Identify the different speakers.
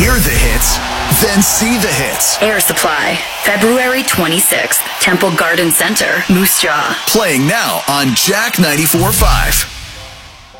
Speaker 1: Hear the hits, then see the hits.
Speaker 2: Air Supply, February 26th, Temple Garden Center, Moose Jaw.
Speaker 1: Playing now on Jack 94.5.